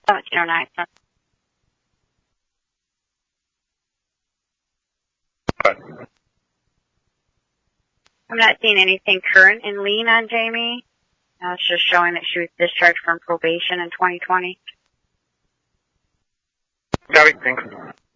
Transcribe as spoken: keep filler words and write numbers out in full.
seventeen oh nine. I'm not seeing anything current in lien on Jamie. Uh, it's just showing that she was discharged from probation in twenty twenty. Got it, thanks.